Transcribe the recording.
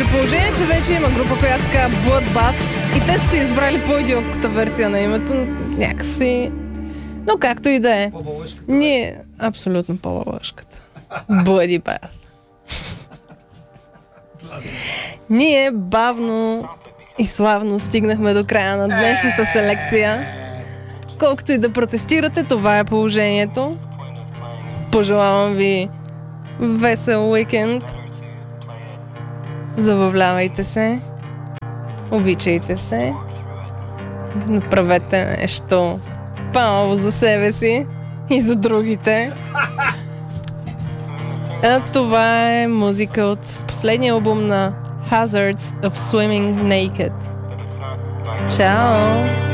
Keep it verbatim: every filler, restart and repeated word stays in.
положение, че вече има група, която се казва Bloodbath и те са си избрали по-идиотската версия на името, някакси... Но както и да е. По-бълъшката. Ние... Абсолютно по-бълъшката. Bloodbath. Ние бавно и славно стигнахме до края на днешната селекция. Колкото и да протестирате, това е положението. Пожелавам ви весел уикенд. Забавлявайте се. Обичайте се. Направете нещо по-ново за себе си и за другите. А това е музика от последния албум на Hazards of Swimming Naked. Чао!